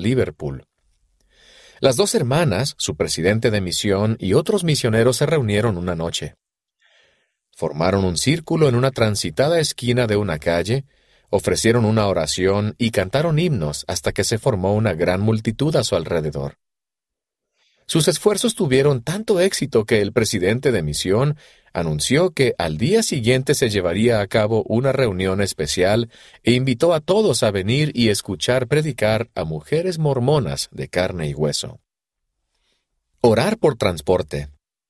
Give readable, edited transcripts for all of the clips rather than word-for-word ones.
Liverpool. Las dos hermanas, su presidente de misión y otros misioneros se reunieron una noche. Formaron un círculo en una transitada esquina de una calle, ofrecieron una oración y cantaron himnos hasta que se formó una gran multitud a su alrededor. Sus esfuerzos tuvieron tanto éxito que el presidente de misión anunció que al día siguiente se llevaría a cabo una reunión especial e invitó a todos a venir y escuchar predicar a mujeres mormonas de carne y hueso. Orar por transporte.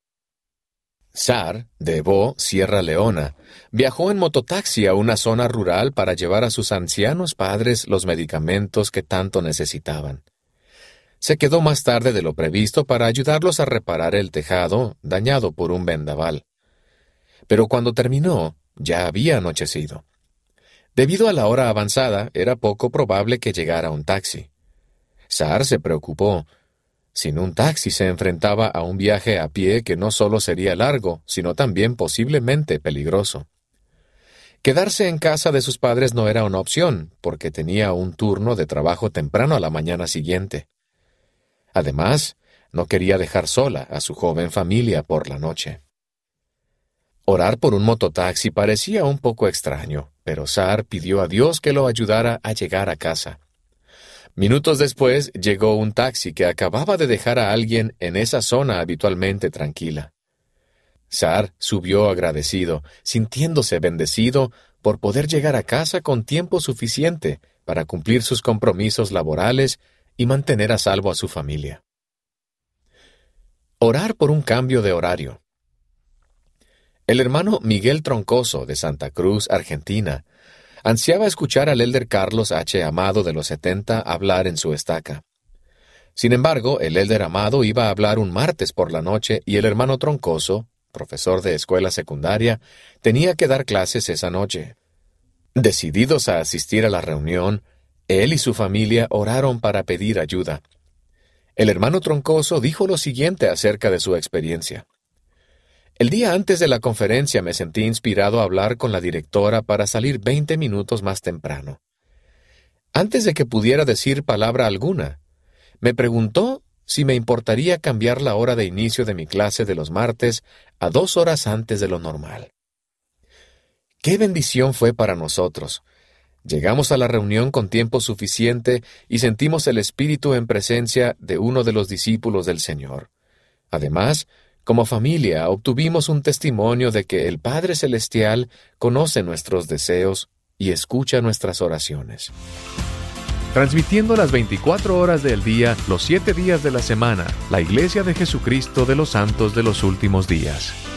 Sar, de Bo, Sierra Leona, viajó en mototaxi a una zona rural para llevar a sus ancianos padres los medicamentos que tanto necesitaban. Se quedó más tarde de lo previsto para ayudarlos a reparar el tejado dañado por un vendaval. Pero cuando terminó, ya había anochecido. Debido a la hora avanzada, era poco probable que llegara un taxi. Sar se preocupó. Sin un taxi se enfrentaba a un viaje a pie que no solo sería largo, sino también posiblemente peligroso. Quedarse en casa de sus padres no era una opción, porque tenía un turno de trabajo temprano a la mañana siguiente. Además, no quería dejar sola a su joven familia por la noche. Orar por un mototaxi parecía un poco extraño, pero Sar pidió a Dios que lo ayudara a llegar a casa. Minutos después llegó un taxi que acababa de dejar a alguien en esa zona habitualmente tranquila. Sar subió agradecido, sintiéndose bendecido por poder llegar a casa con tiempo suficiente para cumplir sus compromisos laborales y mantener a salvo a su familia. Orar por un cambio de horario. El hermano Miguel Troncoso, de Santa Cruz, Argentina, ansiaba escuchar al elder Carlos H. Amado de los 70 hablar en su estaca. Sin embargo, el elder Amado iba a hablar un martes por la noche y el hermano Troncoso, profesor de escuela secundaria, tenía que dar clases esa noche. Decididos a asistir a la reunión, él y su familia oraron para pedir ayuda. El hermano Troncoso dijo lo siguiente acerca de su experiencia. El día antes de la conferencia me sentí inspirado a hablar con la directora para salir 20 minutos más temprano. Antes de que pudiera decir palabra alguna, me preguntó si me importaría cambiar la hora de inicio de mi clase de los martes a 2 horas antes de lo normal. ¡Qué bendición fue para nosotros! Llegamos a la reunión con tiempo suficiente y sentimos el Espíritu en presencia de uno de los discípulos del Señor. Además, como familia, obtuvimos un testimonio de que el Padre Celestial conoce nuestros deseos y escucha nuestras oraciones. Transmitiendo las 24 horas del día, los 7 días de la semana, la Iglesia de Jesucristo de los Santos de los Últimos Días.